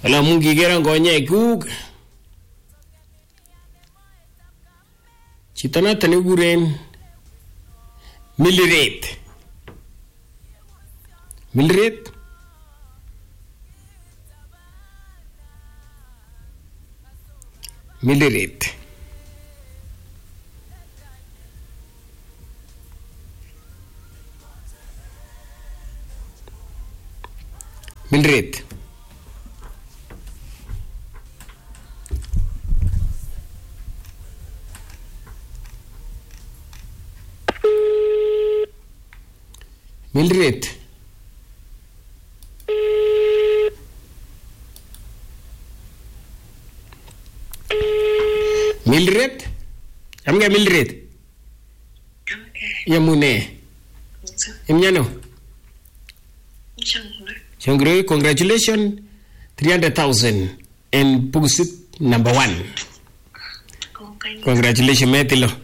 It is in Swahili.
Ala mungi kera ngonyek kuk. Chito noton nekikuren Mildred. Mildred Amge Mildred. Yamune. Imnyano. Shangre, congratulations. 300,000 and Pugusit number 1. Congratulations, Metilo.